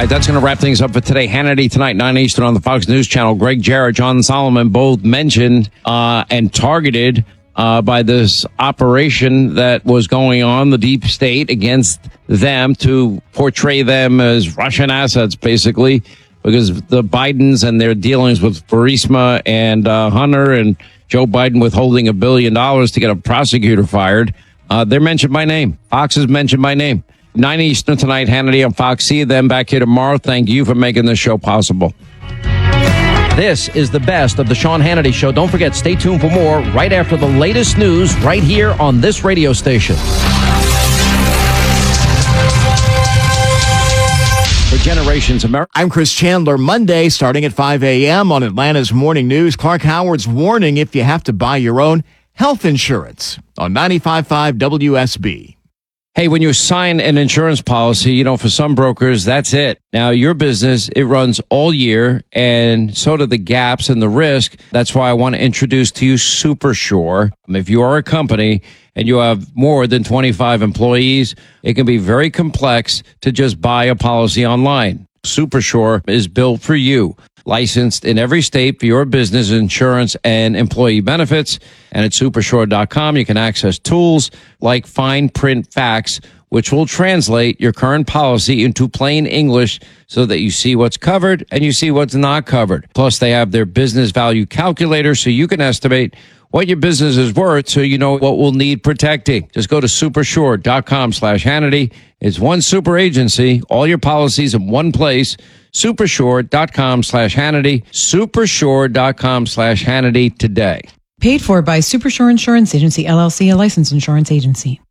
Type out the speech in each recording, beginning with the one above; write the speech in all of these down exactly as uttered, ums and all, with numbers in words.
right, that's going to wrap things up for today. Hannity tonight, nine Eastern on the Fox News Channel. Greg Jarrett, John Solomon, both mentioned uh, and targeted uh, by this operation that was going on, the deep state against them to portray them as Russian assets, basically, because the Bidens and their dealings with Burisma and uh, Hunter and Joe Biden withholding a billion dollars to get a prosecutor fired. Uh, they're mentioned by name. Fox is mentioned by name. nine Eastern tonight, Hannity on Fox. See you then back here tomorrow. Thank you for making this show possible. This is the best of the Sean Hannity Show. Don't forget, stay tuned for more right after the latest news right here on this radio station. For generations, America. I'm Chris Chandler. Monday, starting at five a.m. on Atlanta's Morning News. Clark Howard's warning if you have to buy your own health insurance on ninety-five point five W S B. Hey, when you sign an insurance policy, you know, for some brokers, that's it. Now, your business, it runs all year, and so do the gaps and the risk. That's why I want to introduce to you SuperSure. If you are a company and you have more than twenty-five employees, it can be very complex to just buy a policy online. SuperSure is built for you. Licensed in every state for your business insurance and employee benefits. And at supersure dot com, you can access tools like fine print facts, which will translate your current policy into plain English so that you see what's covered and you see what's not covered. Plus, they have their business value calculator so you can estimate what your business is worth so you know what will need protecting. Just go to supersure dot com slash Hannity. It's one super agency, all your policies in one place. supersure dot com slash Hannity. supersure dot com slash Hannity today. Paid for by Supersure Insurance Agency, L L C, a licensed insurance agency.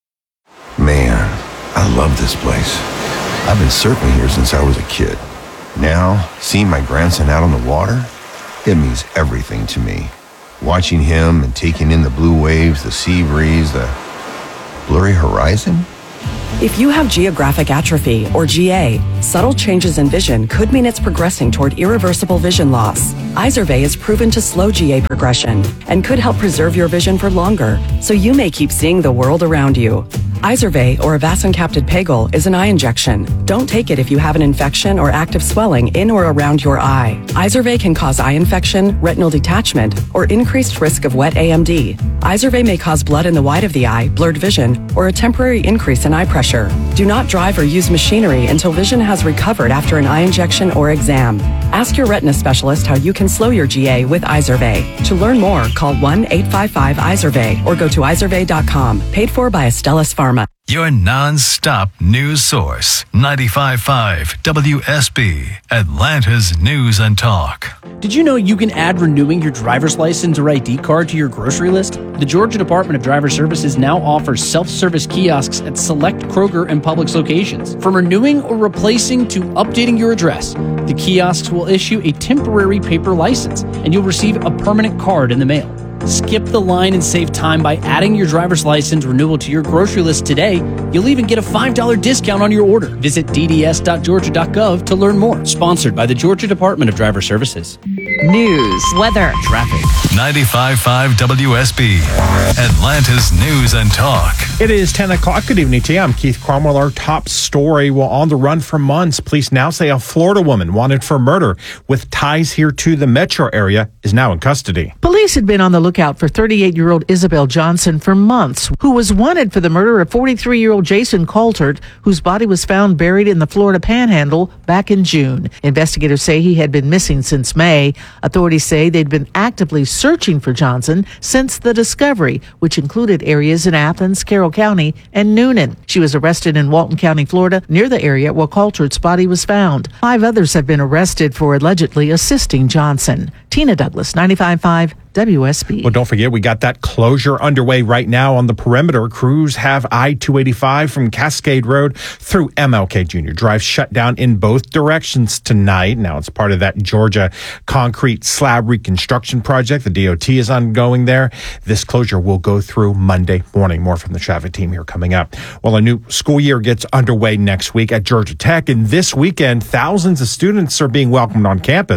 Man, I love this place. I've been surfing here since I was a kid. Now, seeing my grandson out on the water, it means everything to me. Watching him and taking in the blue waves, the sea breeze, the blurry horizon. If you have geographic atrophy, or G A, subtle changes in vision could mean it's progressing toward irreversible vision loss. Izervay is proven to slow G A progression and could help preserve your vision for longer, so you may keep seeing the world around you. Izervay, or avacincaptad pegol, is an eye injection. Don't take it if you have an infection or active swelling in or around your eye. Izervay can cause eye infection, retinal detachment, or increased risk of wet A M D. Izervay may cause blood in the white of the eye, blurred vision, or a temporary increase in eye pressure. Do not drive or use machinery until vision has recovered after an eye injection or exam. Ask your retina specialist how you can slow your G A with Izervay. To learn more, call one eight five five Izervay or go to izervay dot com. Paid for by Astellas Pharma. Your non-stop news source, ninety-five point five W S B, Atlanta's News and Talk. Did you know you can add renewing your driver's license or I D card to your grocery list? The Georgia Department of Driver Services now offers self-service kiosks at select Kroger and Publix locations. From renewing or replacing to updating your address, the kiosks will issue a temporary paper license, and you'll receive a permanent card in the mail. Skip the line and save time by adding your driver's license renewal to your grocery list today. You'll even get a five dollars discount on your order. Visit d d s dot georgia dot gov to learn more. Sponsored by the Georgia Department of Driver Services. News, weather, traffic. ninety-five point five W S B, Atlanta's News and Talk. It is ten o'clock. Good evening to you. I'm Keith Cromwell. Our top story. Well, on the run for months, police now say a Florida woman wanted for murder with ties here to the metro area is now in custody. Police had been on the lookout for thirty-eight-year-old Isabel Johnson for months, who was wanted for the murder of forty-three-year-old Jason Coulthard, whose body was found buried in the Florida Panhandle back in June. Investigators say he had been missing since May. Authorities say they'd been actively searching for Johnson since the discovery, which included areas in Athens, Carroll County, and Noonan. She was arrested in Walton County, Florida, near the area where Coulthard's body was found. Five others have been arrested for allegedly assisting Johnson. Tina Douglas, ninety-five point five W S B. Well, don't forget, we got that closure underway right now on the perimeter. Crews have I two eighty-five from Cascade Road through M L K Junior Drive shut down in both directions tonight. Now, it's part of that Georgia concrete slab reconstruction project. The D O T is ongoing there. This closure will go through Monday morning. More from the traffic team here coming up. Well, a new school year gets underway next week at Georgia Tech, and this weekend, thousands of students are being welcomed on campus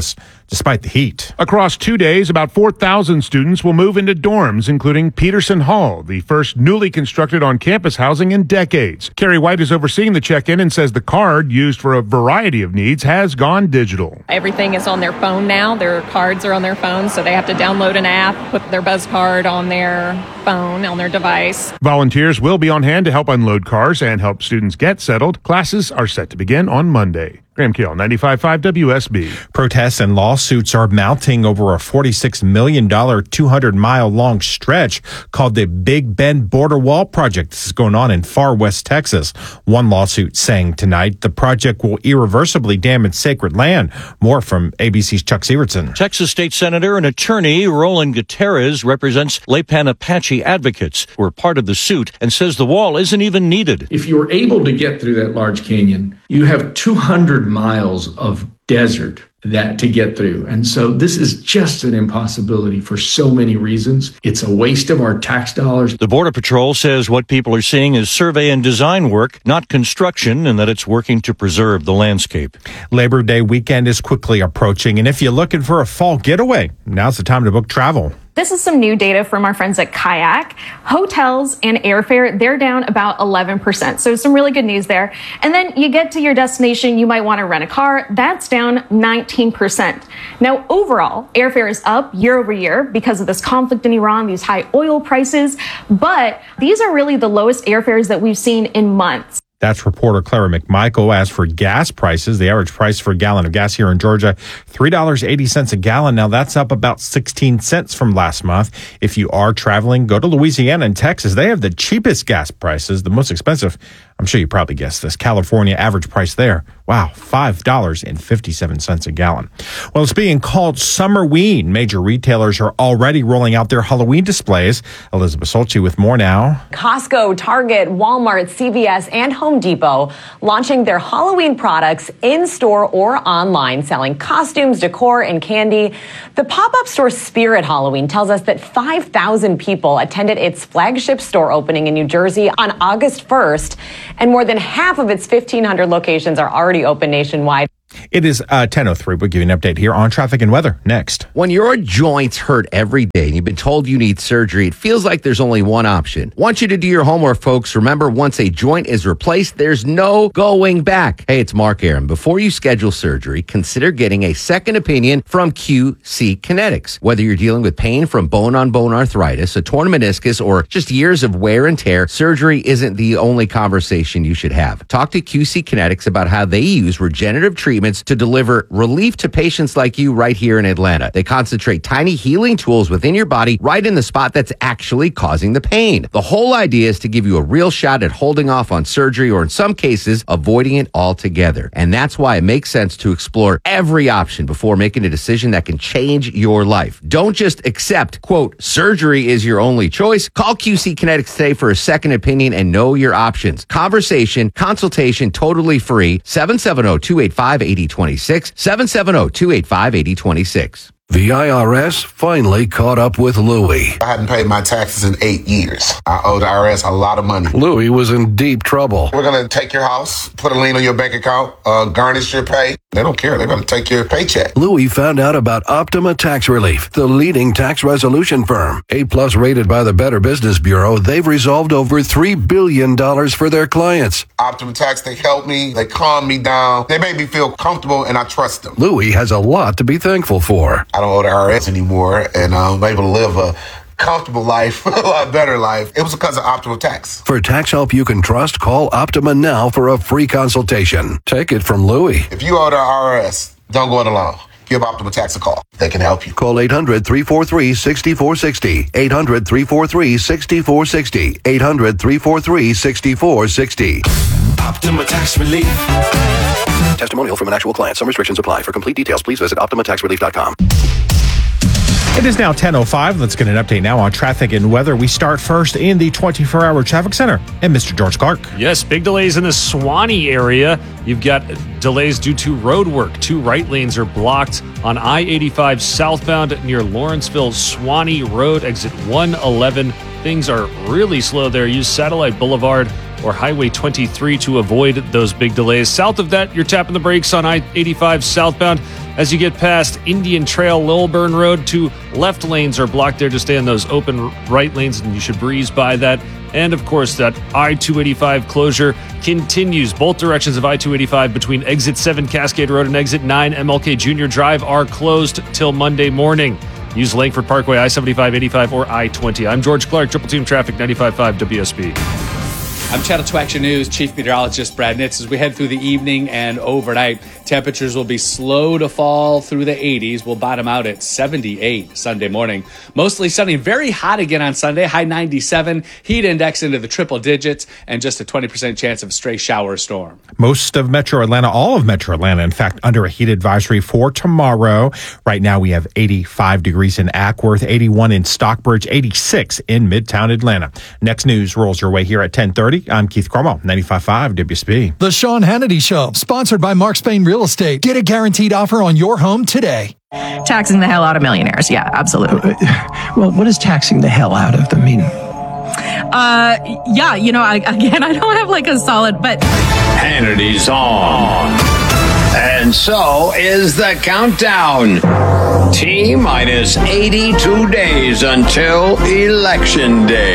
despite the heat. Across two days, about four thousand students will move into dorms, including Peterson Hall, the first newly constructed on-campus housing in decades. Carrie White is overseeing the check-in and says the card, used for a variety of needs, has gone digital. Everything is on their phone now. Their cards are on their phone, so they have to download an app, put their Buzz card on their phone, on their device. Volunteers will be on hand to help unload cars and help students get settled. Classes are set to begin on Monday. Graham Kale, ninety-five point five W S B. Protests and lawsuits are mounting over a forty-six million dollars, two hundred mile long stretch called the Big Bend Border Wall Project. This is going on in far west Texas. One lawsuit saying tonight the project will irreversibly damage sacred land. More from A B C's Chuck Sievertson. Texas State Senator and attorney Roland Gutierrez represents Lepan Apache advocates who are part of the suit and says the wall isn't even needed. If you were able to get through that large canyon, you have two hundred miles of desert that to get through. And so this is just an impossibility for so many reasons. It's a waste of our tax dollars. The Border Patrol says what people are seeing is survey and design work, not construction, and that it's working to preserve the landscape. Labor Day weekend is quickly approaching, and if you're looking for a fall getaway, now's the time to book travel. This is some new data from our friends at Kayak. Hotels and airfare, they're down about eleven percent. So some really good news there. And then you get to your destination, you might want to rent a car. That's down nineteen percent. Now, overall, airfare is up year over year because of this conflict in Iran, these high oil prices. But these are really the lowest airfares that we've seen in months. That's reporter Clara McMichael. As for gas prices, the average price for a gallon of gas here in Georgia, three dollars and eighty cents a gallon. Now, that's up about sixteen cents from last month. If you are traveling, go to Louisiana and Texas. They have the cheapest gas prices. The most expensive, I'm sure you probably guessed this, California average price there. Wow, five dollars and fifty-seven cents a gallon. Well, it's being called Summerween. Major retailers are already rolling out their Halloween displays. Elizabeth Solchi with more now. Costco, Target, Walmart, C V S, and Home Depot launching their Halloween products in-store or online, selling costumes, decor, and candy. The pop-up store Spirit Halloween tells us that five thousand people attended its flagship store opening in New Jersey on August first, and more than half of its fifteen hundred locations are already open nationwide. It is uh, ten oh three. We'll give you an update here on traffic and weather next. When your joints hurt every day and you've been told you need surgery, it feels like there's only one option. Want you to do your homework, folks. Remember, once a joint is replaced, there's no going back. Hey, it's Mark Aaron. Before you schedule surgery, consider getting a second opinion from Q C Kinetics. Whether you're dealing with pain from bone-on-bone arthritis, a torn meniscus, or just years of wear and tear, surgery isn't the only conversation you should have. Talk to Q C Kinetics about how they use regenerative treatments to deliver relief to patients like you right here in Atlanta. They concentrate tiny healing tools within your body right in the spot that's actually causing the pain. The whole idea is to give you a real shot at holding off on surgery, or in some cases, avoiding it altogether. And that's why it makes sense to explore every option before making a decision that can change your life. Don't just accept, quote, surgery is your only choice. Call Q C Kinetics today for a second opinion and know your options. Conversation, consultation, totally free. seven seven zero, two eight five, eight zero two six, seven seven zero, two eight five, eight zero two six. The I R S finally caught up with Louie. I hadn't paid my taxes in eight years. I owe the I R S a lot of money. Louie was in deep trouble. We're going to take your house, put a lien on your bank account, uh, garnish your pay. They don't care. They're going to take your paycheck. Louie found out about Optima Tax Relief, the leading tax resolution firm. A-plus rated by the Better Business Bureau, they've resolved over three billion dollars for their clients. Optima Tax, they helped me. They calmed me down. They made me feel comfortable, and I trust them. Louie has a lot to be thankful for. I don't owe the I R S anymore, and I'm able to live a comfortable life, a lot better life. It was because of Optima Tax. For tax help you can trust, call Optima now for a free consultation. Take it from Louie. If you owe the I R S, don't go it alone. Give Optima Tax a call. They can help you. Call eight hundred, three four three, six four six zero. eight hundred, three four three, six four six zero. eight hundred, three four three, six four six zero. Optima Tax Relief. Testimonial from an actual client. Some restrictions apply. For complete details, please visit optima tax relief dot com. It is now ten oh five. Let's get an update now on traffic and weather. We start first in the twenty-four hour traffic center and Mister George Clark. Yes, big delays in the Suwanee area. You've got delays due to road work. Two right lanes are blocked on I eighty-five southbound near Lawrenceville Suwanee Road, exit one eleven. Things are really slow there. Use Satellite Boulevard or Highway twenty-three to avoid those big delays. South of that, you're tapping the brakes on I eighty-five southbound. As you get past Indian Trail, Lilburn Road, two left lanes are blocked there to stay in those open right lanes, and you should breeze by that. And, of course, that I two eighty-five closure continues. Both directions of I two eighty-five between Exit seven Cascade Road and Exit nine M L K Junior Drive are closed till Monday morning. Use Langford Parkway, I seventy-five, eighty-five, or I twenty. I'm George Clark, Triple Team Traffic, ninety-five point five W S B. I'm Channel two Action News Chief Meteorologist Brad Nitz. As we head through the evening and overnight, temperatures will be slow to fall through the eighties. We'll bottom out at seventy-eight Sunday morning. Mostly sunny, very hot again on Sunday, high ninety-seven. Heat index into the triple digits, and just a twenty percent chance of a stray shower or storm. Most of Metro Atlanta, all of Metro Atlanta, in fact, under a heat advisory for tomorrow. Right now we have eighty-five degrees in Ackworth, eighty-one in Stockbridge, eighty-six in Midtown Atlanta. Next news rolls your way here at ten thirty. I'm Keith Cromwell, ninety-five point five W S B. The Sean Hannity Show, sponsored by Mark Spain Real Estate. Get a guaranteed offer on your home today. Taxing the hell out of millionaires. Yeah, absolutely. Well, what does taxing the hell out of them mean? Uh, yeah, you know, I, again, I don't have like a solid, but. Hannity's on. And so is the countdown. T minus eighty-two days until Election Day.